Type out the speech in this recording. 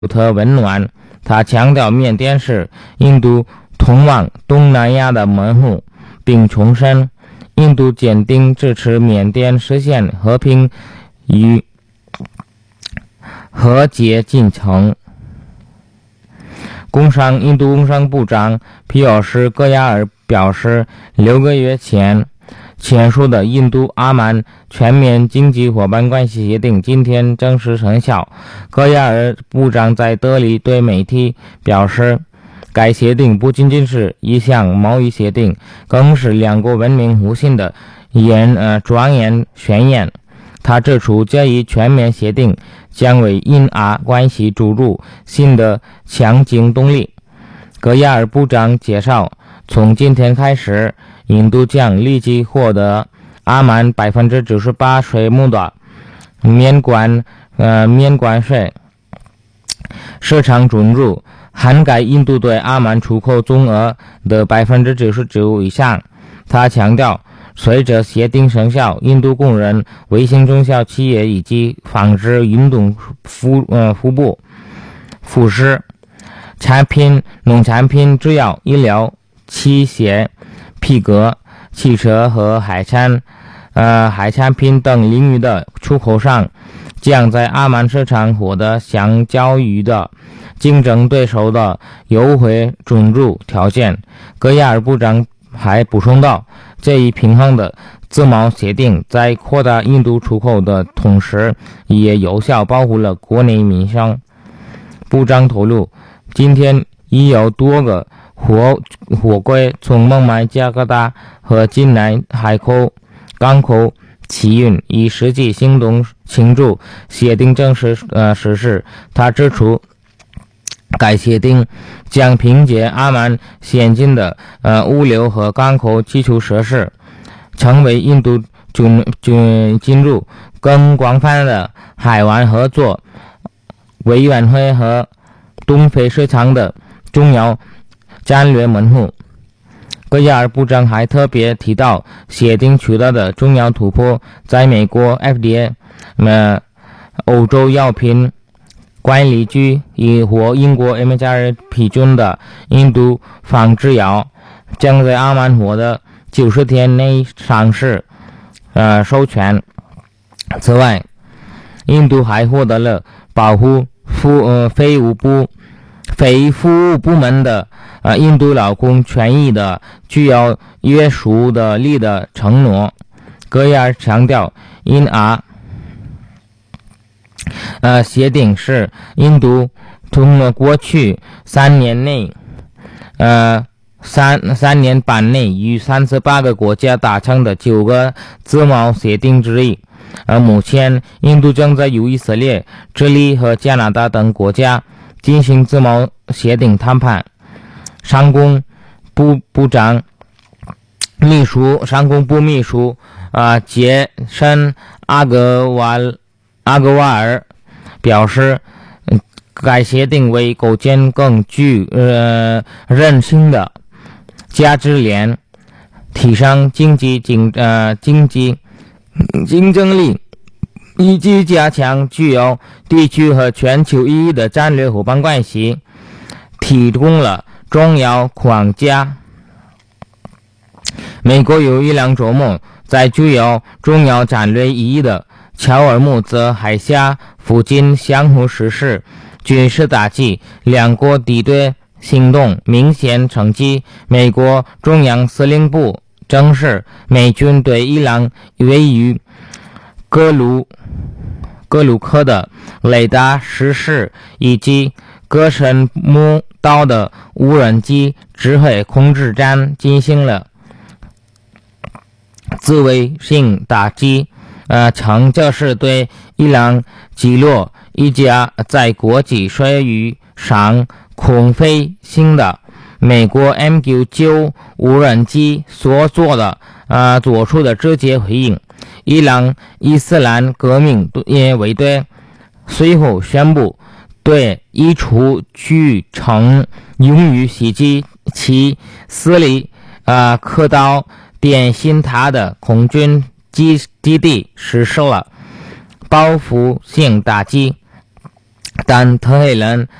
特温暖。他强调缅甸是印度通往东南亚的门户，并重申印度坚定支持缅甸实现和平与和解进程。印度工商部长皮尔什·戈亚尔表示，6个月前签署的印度阿曼全面经济伙伴关系协定今天正式生效。戈亚尔部长在德里对媒体表示，该协定不仅仅是一项贸易协定，更是两国文明互信的庄严宣言。他指出，这一全面协定将为印阿关系注入新的强劲动力。戈亚尔部长介绍，从今天开始，印度将立即获得阿曼98%税目的免关税市场准入，涵盖印度对阿曼出口总额的99%以上。他强调，随着协定生效，印度工人、微型中小企业以及纺织、运动服饰产品、农产品、制药、医疗器械、皮革、汽车和海产品等领域的出口商将在阿曼市场获得相较于的竞争对手的优惠准入条件。戈亚尔部长还补充道，这一平衡的自贸协定在扩大印度出口的同时，也有效保护了国内民生。部长透露，今天已有多个货柜从孟买、加格达和金南港口起运，以实际行动庆祝协定正式实施。他指出，该协定将凭借阿曼先进的物流和港口基础设施，成为印度进入更广泛的海湾合作委员会和东非市场的重要战略门户。戈亚尔部长还特别提到，协定取得的重要突破，在美国 FDA、欧洲药品管理局或英国 MHRA 批准的印度仿制药将在阿曼获得90天内上市授权。此外，印度还获得了保护非服务部门的印度劳工权益的具有约束力的承诺。戈亚尔强调，印阿协定是印度从过去3年半内与38个国家达成的9个自贸协定之一。目前，印度正在与以色列、智利和加拿大等国家进行自贸协定谈判。商工部秘书杰森·阿格瓦尔表示，该协定为构建更具韧性的价值链，提升经济竞争力，以及加强具有地区和全球意义的战略伙伴关系，提供了重要框架。美国有一辆周末在具有重要战略意义的乔尔木兹海峡附近相互实施军事打击，两国敌对行动明显成绩。美国中央司令部证实，美军对伊朗位于格鲁克的雷达实施以及格什木岛的无人机指挥控制站进行了自卫性打击，称这是对伊朗击落一架在国际水域上空飞行的美国 MQ-9 无人机所做出的直接回应。伊朗伊斯兰革命卫队随后宣布对一处据称用于袭击其斯里克岛点心塔的空军基地实施了报复性打击。 但特黑人